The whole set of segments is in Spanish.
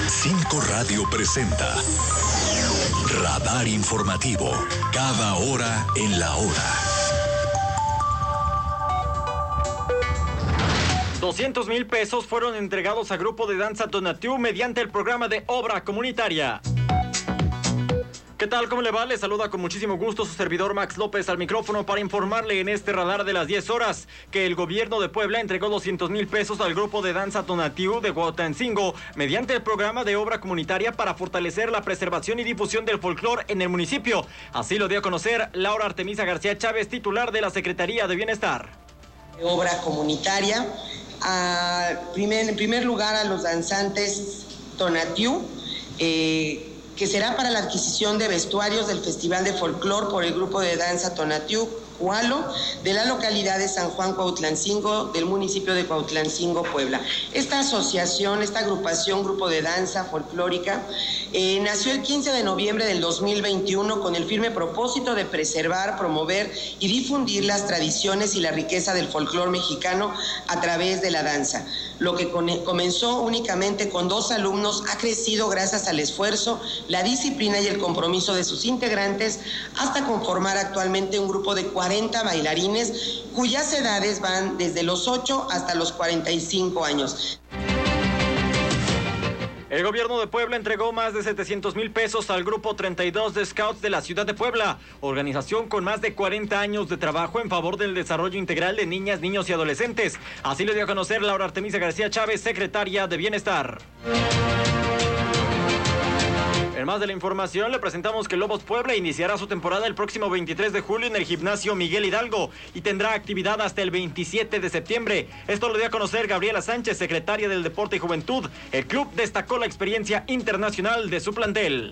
5 Radio presenta Radar Informativo, cada hora en la hora. 200,000 pesos fueron entregados a Grupo de Danza Tonatiuh mediante el programa de obra comunitaria. ¿Qué tal? ¿Cómo le va? Le saluda con muchísimo gusto su servidor Max López al micrófono para informarle en este radar de las 10 horas que el gobierno de Puebla entregó 200,000 pesos al Grupo de Danza Tonatiuh de Huautancingo mediante el programa de obra comunitaria para fortalecer la preservación y difusión del folclore en el municipio. Así lo dio a conocer Laura Artemisa García Chávez, titular de la Secretaría de Bienestar. Obra comunitaria, en primer lugar a los danzantes Tonatiuh, que será para la adquisición de vestuarios del Festival de Folclor por el Grupo de Danza Tonatiuh Hualo, de la localidad de San Juan Cuautlancingo, del municipio de Cuautlancingo, Puebla. Esta asociación, esta agrupación, grupo de danza folclórica, nació el 15 de noviembre del 2021 con el firme propósito de preservar, promover y difundir las tradiciones y la riqueza del folclor mexicano a través de la danza. Lo que comenzó únicamente con 2 alumnos ha crecido gracias al esfuerzo, la disciplina y el compromiso de sus integrantes hasta conformar actualmente un grupo de 40 bailarines cuyas edades van desde los 8 hasta los 45 años. El gobierno de Puebla entregó más de 700,000 pesos al Grupo 32 de Scouts de la ciudad de Puebla, organización con más de 40 años de trabajo en favor del desarrollo integral de niñas, niños y adolescentes. Así lo dio a conocer Laura Artemisa García Chávez, secretaria de Bienestar. En más de la información, le presentamos que Lobos Puebla iniciará su temporada el próximo 23 de julio en el gimnasio Miguel Hidalgo y tendrá actividad hasta el 27 de septiembre. Esto lo dio a conocer Gabriela Sánchez, secretaria del Deporte y Juventud. El club destacó la experiencia internacional de su plantel.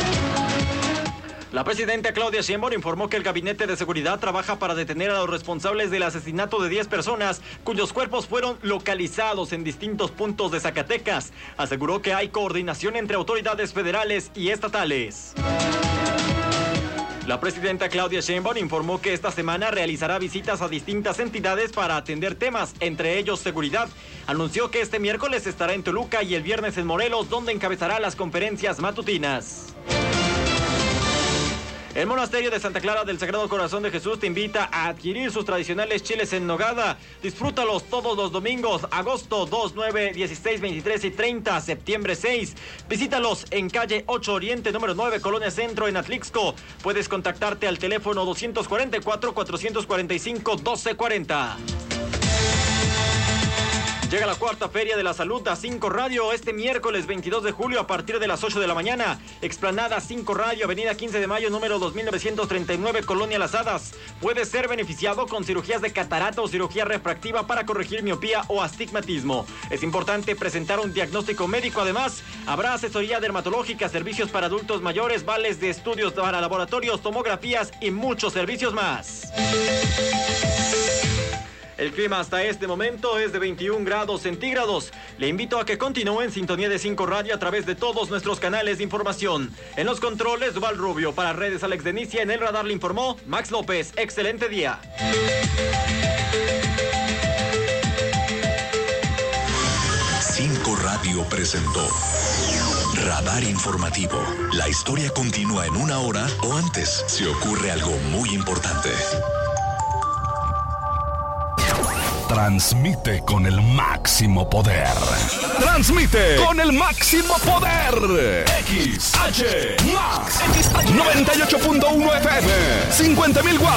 La presidenta Claudia Sheinbaum informó que el Gabinete de Seguridad trabaja para detener a los responsables del asesinato de 10 personas cuyos cuerpos fueron localizados en distintos puntos de Zacatecas. Aseguró que hay coordinación entre autoridades federales y estatales. La presidenta Claudia Sheinbaum informó que esta semana realizará visitas a distintas entidades para atender temas, entre ellos seguridad. Anunció que este miércoles estará en Toluca y el viernes en Morelos, donde encabezará las conferencias matutinas. El monasterio de Santa Clara del Sagrado Corazón de Jesús te invita a adquirir sus tradicionales chiles en nogada. Disfrútalos todos los domingos, agosto 2, 9, 16, 23 y 30, septiembre 6. Visítalos en calle 8 Oriente, número 9, Colonia Centro, en Atlixco. Puedes contactarte al teléfono 244-445-1240. Llega la cuarta Feria de la Salud a 5 Radio este miércoles 22 de julio a partir de las 8 de la mañana. Explanada 5 Radio, avenida 15 de mayo, número 2939, Colonia Las Hadas. Puede ser beneficiado con cirugías de catarata o cirugía refractiva para corregir miopía o astigmatismo. Es importante presentar un diagnóstico médico. Además, habrá asesoría dermatológica, servicios para adultos mayores, vales de estudios para laboratorios, tomografías y muchos servicios más. El clima hasta este momento es de 21 grados centígrados. Le invito a que continúe en sintonía de 5 Radio a través de todos nuestros canales de información. En los controles, Duval Rubio. Para redes, Alex Denicia. En el radar le informó Max López. Excelente día. 5 Radio presentó Radar Informativo. La historia continúa en una hora o antes si ocurre algo muy importante. Transmite con el máximo poder. Transmite con el máximo poder. XH Max 98.1 FM. 50,000 watts.